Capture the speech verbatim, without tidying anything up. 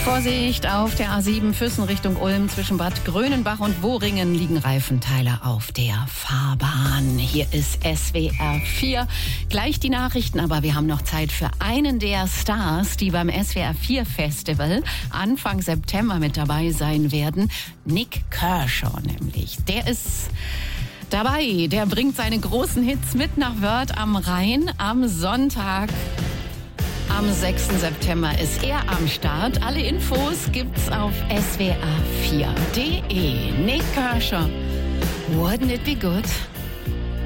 Vorsicht auf der A sieben Füssen Richtung Ulm. Zwischen Bad Grönenbach und Wohringen liegen Reifenteile auf der Fahrbahn. Hier ist S W R vier. Gleich die Nachrichten, aber wir haben noch Zeit für einen der Stars, die beim S W R vier Festival Anfang September mit dabei sein werden. Nik Kershaw nämlich. Der ist dabei. Der bringt seine großen Hits mit nach Wörth am Rhein am Sonntag. Am sechsten September ist er am Start. Alle Infos gibt's auf S W R vier punkt de. Nik Kershaw, wouldn't it be good?